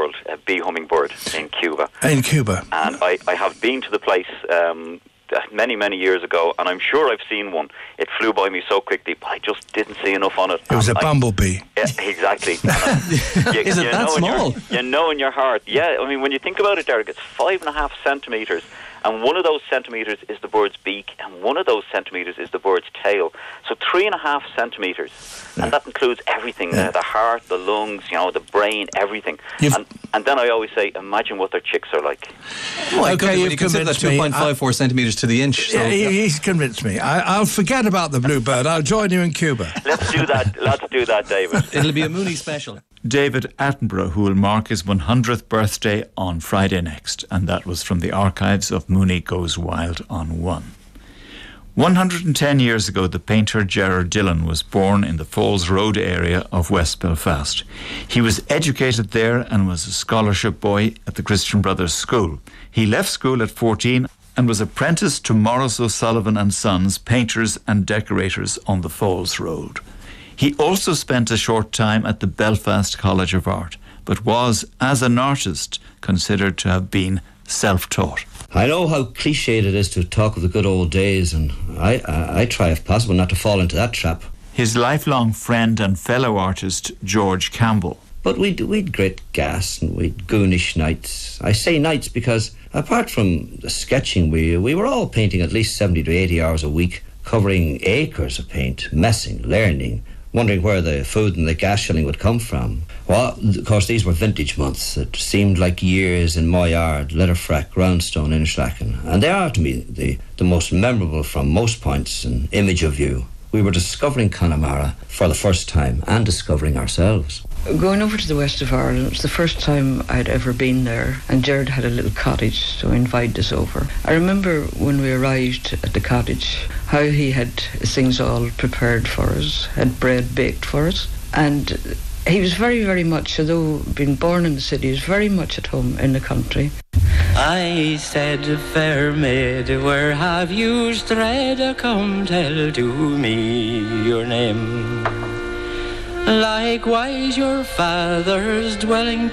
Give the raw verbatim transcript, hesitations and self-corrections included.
world, a bee hummingbird in Cuba. In Cuba. And I, I have been to the place um, many, many years ago, and I'm sure I've seen one. It flew by me so quickly, but I just didn't see enough on it. It was and a I, bumblebee. Yeah, exactly. I, you, Is it you that know small? Your, you know in your heart. Yeah, I mean, when you think about it, Derek, it's five and a half centimetres. And one of those centimetres is the bird's beak, and one of those centimetres is the bird's tail. So three and a half centimetres, yeah. and that includes everything, yeah. uh, the heart, the lungs, you know, the brain, everything. And, and then I always say, imagine what their chicks are like. Well, okay, okay, you've you consider that two point five four centimetres to the inch. So. Yeah, he, he's convinced me. I, I'll forget about the bluebird. I'll join you in Cuba. Let's do that. Let's do that, David. It'll be a Mooney special. David Attenborough, who will mark his one hundredth birthday on Friday next, and that was from the archives of Mooney Goes Wild on One. one hundred ten years ago, the painter Gerard Dillon was born in the Falls Road area of West Belfast. He was educated there and was a scholarship boy at the Christian Brothers School. He left school at fourteen and was apprenticed to Morris O'Sullivan and Sons, painters and decorators on the Falls Road. He also spent a short time at the Belfast College of Art, but was, as an artist, considered to have been self-taught. I know how cliched it is to talk of the good old days, and I, I, I try, if possible, not to fall into that trap. His lifelong friend and fellow artist, George Campbell. But we'd, we'd great gas and we'd goonish nights. I say nights because, apart from the sketching, we, we were all painting at least seventy to eighty hours a week, covering acres of paint, messing, learning, wondering where the food and the gas shilling would come from. Well, of course, these were vintage months. It seemed like years in Moyard, Letterfrack, Roundstone, Innishlacken. And they are, to me, the, the most memorable from most points and image of view. We were discovering Connemara for the first time and discovering ourselves. Going over to the west of Ireland, it was the first time I'd ever been there, and Gerard had a little cottage, so he invited us over. I remember when we arrived at the cottage, how he had things all prepared for us, had bread baked for us, and he was very, very much, although being born in the city, he was very much at home in the country. I said, fair maid, where have you strayed? Come tell to me your name. Likewise your father's dwelling